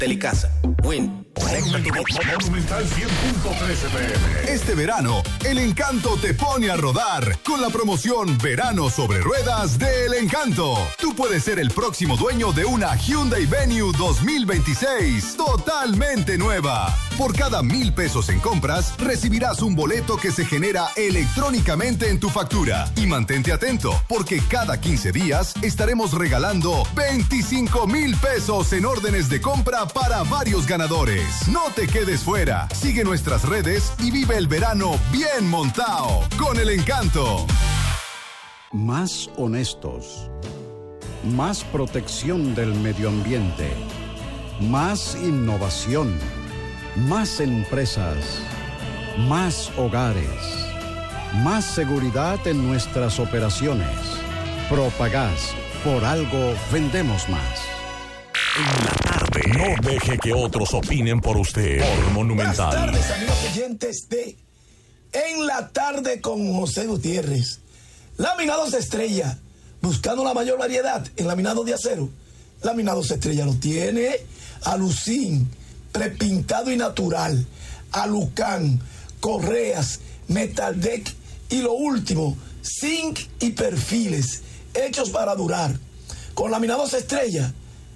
Telecasa, Win. Monumental 100.13 PM. Este verano, El Encanto te pone a rodar con la promoción Verano sobre Ruedas de El Encanto. Tú puedes ser el próximo dueño de una Hyundai Venue 2026, totalmente nueva. Por cada 1,000 pesos en compras, recibirás un boleto que se genera electrónicamente en tu factura. Y mantente atento, porque cada 15 días estaremos regalando 25,000 pesos en órdenes de compra para varios ganadores. No te quedes fuera. Sigue nuestras redes y vive el verano bien montado con El Encanto. Más honestos. Más protección del medio ambiente. Más innovación. Más empresas. Más hogares. Más seguridad en nuestras operaciones. Propagás. Por algo vendemos más. En la tarde. No deje que otros opinen por usted. Por Monumental. Buenas tardes, amigos oyentes de En la Tarde con José Gutiérrez. Laminados Estrella, buscando la mayor variedad en laminado de acero. Laminados Estrella lo tiene Alucín, prepintado y natural, Alucán, correas, Metal Deck y lo último, zinc y perfiles, hechos para durar. Con Laminados Estrella,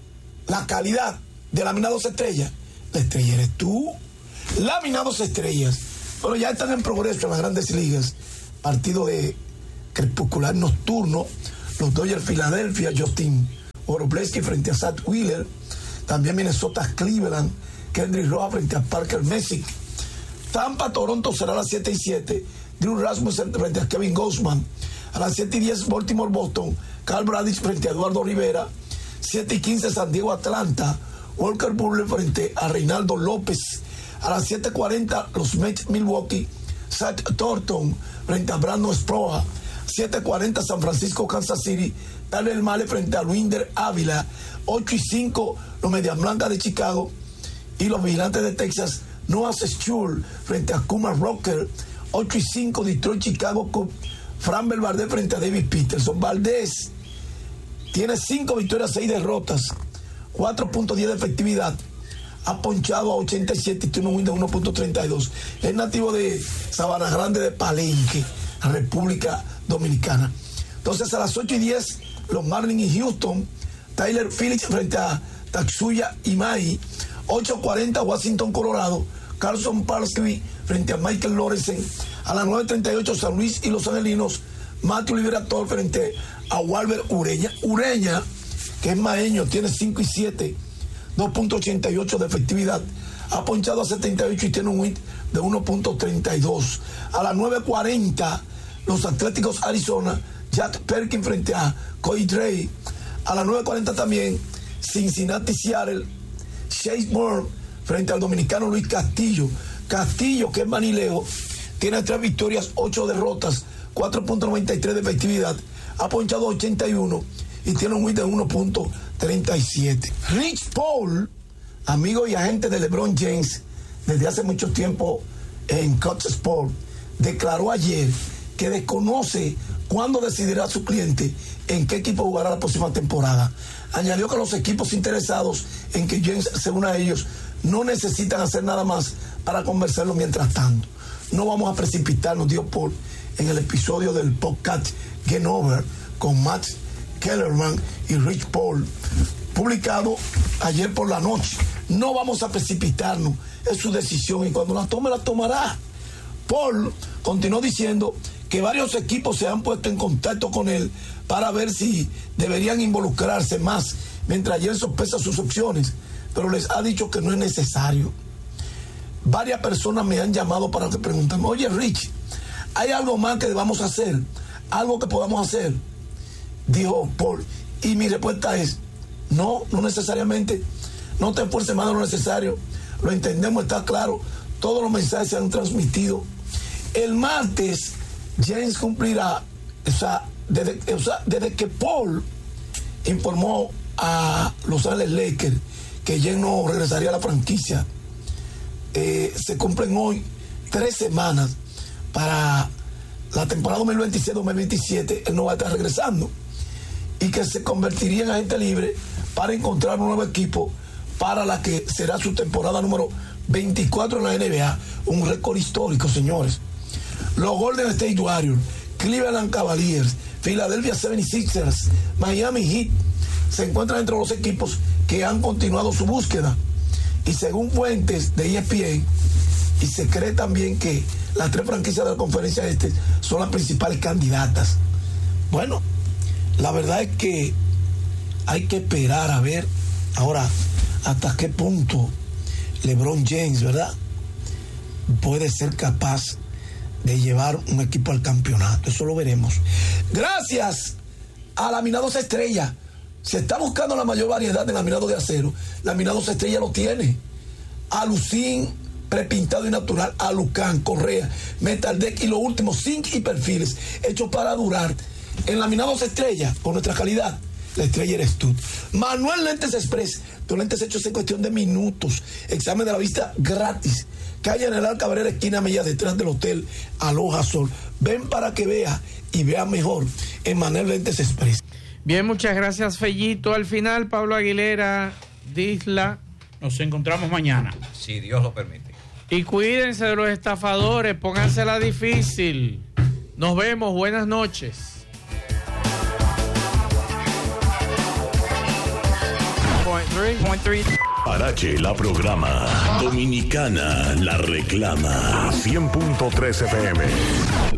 la calidad de Laminados Estrella, la estrella eres tú. Laminados Estrellas, pero ya están en progreso en las grandes ligas. Partido de crepuscular nocturno, los Dodgers Filadelfia, Justin Oroblesky frente a Zach Wheeler, también Minnesota Cleveland, Kendrick Roa frente a Parker Messick. Tampa Toronto será a las 7:07, Drew Rasmussen frente a Kevin Gausman. A las 7:10 Baltimore Boston, Carl Bradish frente a Eduardo Rivera. 7:15 San Diego Atlanta, Walker Buehler frente a Reinaldo López. A las 7:40 los Mets Milwaukee, Zach Thornton frente a Brandon Sproa. 7:40 San Francisco Kansas City, Tyler Male frente a Luinder Ávila. 8:05 los Medias Blancas de Chicago y los Vigilantes de Texas, Noah Schur frente a Kumar Rocker. 8:05 Detroit Chicago Cubs, Framber Valdez frente a David Peterson. Valdez tiene 5 victorias, 6 derrotas, 4.10 de efectividad. Ha ponchado a 87 y tiene un win de 1.32. Es nativo de Sabana Grande de Palenque, República Dominicana. Entonces a las 8:10 los Marlins y Houston, Tyler Phillips frente a Tatsuya Imai. 8:40 Washington Colorado, Carson Parsley frente a Michael Lorenzen. A las 9:38 San Luis y Los Angelinos, Matthew Liberator frente a Walber Ureña, que es maeño, tiene 5-7, 2.88 de efectividad. Ha ponchado a 78 y tiene un hit de 1.32. A las 9:40 los Atléticos Arizona, Jack Perkins frente a Cody Drake. A las 9:40 también Cincinnati Seattle, Chase Moore frente al dominicano Luis Castillo. Castillo, que es manileo, tiene 3 victorias, 8 derrotas, 4.93 de efectividad. Ha ponchado 81 y tiene un win de 1.37. Rich Paul, amigo y agente de LeBron James desde hace mucho tiempo en Cox Sport, declaró ayer que desconoce cuándo decidirá su cliente en qué equipo jugará la próxima temporada. Añadió que los equipos interesados en que James se una a ellos no necesitan hacer nada más para convencerlo mientras tanto. No vamos a precipitarnos, dijo Paul en el episodio del podcast Game Over con Matt Kellerman y Rich Paul, publicado ayer por la noche. No vamos a precipitarnos, es su decisión y cuando la tome, la tomará. Paul continuó diciendo que varios equipos se han puesto en contacto con él para ver si deberían involucrarse más mientras James sopesa sus opciones, pero les ha dicho que no es necesario. Varias personas me han llamado para preguntarme, oye Rich, ¿hay algo más que debamos hacer? ¿Algo que podamos hacer? Dijo Paul, y mi respuesta es, no necesariamente. No te esfuerces más de lo necesario. Lo entendemos, está claro. Todos los mensajes se han transmitido. El martes, James cumplirá, desde que Paul informó a Los Ángeles Lakers que James no regresaría a la franquicia, se cumplen hoy 3 semanas para la temporada 2026-2027. Él no va a estar regresando y que se convertiría en agente libre para encontrar un nuevo equipo para la que será su temporada número 24 en la NBA. Un récord histórico, señores. Los Golden State Warriors, Cleveland Cavaliers, Philadelphia 76ers, Miami Heat se encuentran entre los equipos que han continuado su búsqueda. Y según fuentes de ESPN, y se cree también que las 3 franquicias de la conferencia este son las principales candidatas. Bueno, la verdad es que hay que esperar a ver ahora hasta qué punto LeBron James, ¿verdad?, puede ser capaz de llevar un equipo al campeonato. Eso lo veremos. Gracias a Laminados Estrella. Se está buscando la mayor variedad de laminados de acero. Laminados Estrella lo tiene. Alucin, prepintado y natural, Alucan, correa, metal deck y lo último, zinc y perfiles, hechos para durar. En Laminados Estrella, con nuestra calidad, la estrella eres tú. Manuel Lentes Express, tus lentes hechos en cuestión de minutos. Examen de la vista gratis. Calle en el Cabrera, esquina Mella, detrás del hotel Aloha Sol. Ven para que veas y veas mejor en Manuel Lentes Express. Bien, muchas gracias, Fellito. Al final, Pablo Aguilera, Disla. Nos encontramos mañana, si Dios lo permite. Y cuídense de los estafadores, póngansela difícil. Nos vemos, buenas noches. Parache la programa. Dominicana la reclama. 100.3 FM.